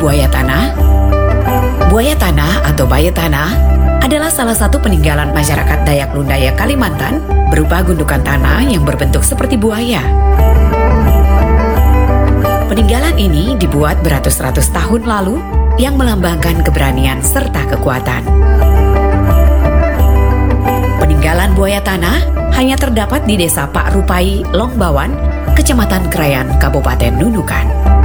buaya tanah? Buaya tanah atau baya tanah adalah salah satu peninggalan masyarakat Dayak Lundaya Kalimantan berupa gundukan tanah yang berbentuk seperti buaya. Peninggalan ini dibuat beratus-ratus tahun lalu yang melambangkan keberanian serta kekuatan. Peninggalan buaya tanah hanya terdapat di Desa Pak Rupai, Longbawan, Kecamatan Krayan, Kabupaten Nunukan.